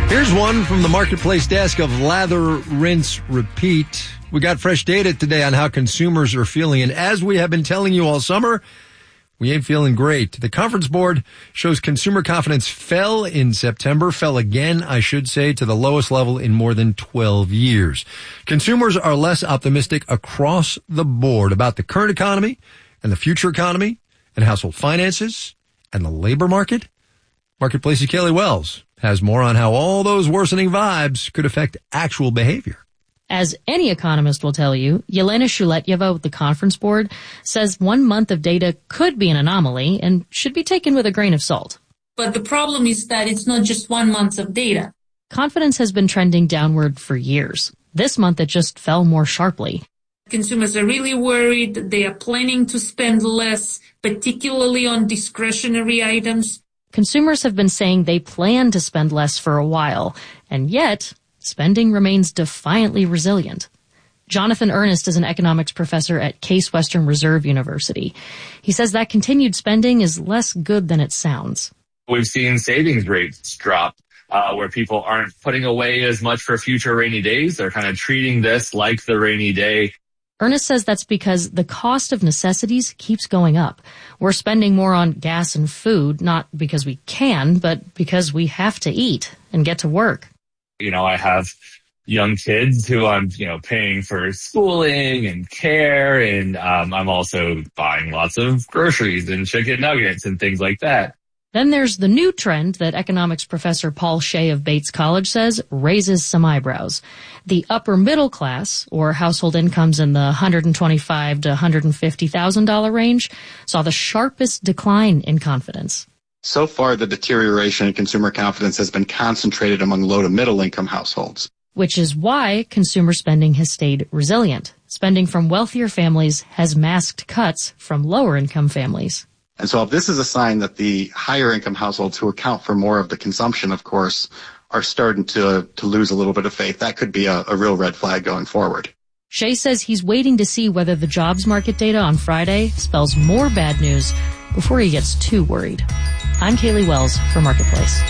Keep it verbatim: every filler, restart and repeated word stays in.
Here's one from the Marketplace desk of Lather, Rinse, Repeat. We got fresh data today on how consumers are feeling, and as we have been telling you all summer, we ain't feeling great. The Conference Board shows consumer confidence fell in September, fell again, I should say, to the lowest level in more than twelve years. Consumers are less optimistic across the board about the current economy and the future economy and household finances and the labor market. Marketplace's Kelly Wells has more on how all those worsening vibes could affect actual behavior. As any economist will tell you, Yelena Shuletyeva with the Conference Board says one month of data could be an anomaly and should be taken with a grain of salt. But the problem is that it's not just one month of data. Confidence has been trending downward for years. This month it just fell more sharply. Consumers are really worried. They are planning to spend less, particularly on discretionary items. Consumers have been saying they plan to spend less for a while, and yet spending remains defiantly resilient. Jonathan Ernest is an economics professor at Case Western Reserve University. He says that continued spending is less good than it sounds. We've seen savings rates drop, uh, where people aren't putting away as much for future rainy days. They're kind of treating this like the rainy day. Ernest says that's because the cost of necessities keeps going up. We're spending more on gas and food, not because we can, but because we have to eat and get to work. You know, I have young kids who I'm, you know, paying for schooling and care, and um, I'm also buying lots of groceries and chicken nuggets and things like that. Then there's the new trend that economics professor Paul Shea of Bates College says raises some eyebrows. The upper middle class, or household incomes in the one hundred twenty-five thousand to one hundred fifty thousand dollars range, saw the sharpest decline in confidence. So far, the deterioration in consumer confidence has been concentrated among low to middle income households. Which is why consumer spending has stayed resilient. Spending from wealthier families has masked cuts from lower income families. And so if this is a sign that the higher income households, who account for more of the consumption, of course, are starting to, to lose a little bit of faith, that could be a, a real red flag going forward. Shea says he's waiting to see whether the jobs market data on Friday spells more bad news before he gets too worried. I'm Kaylee Wells for Marketplace.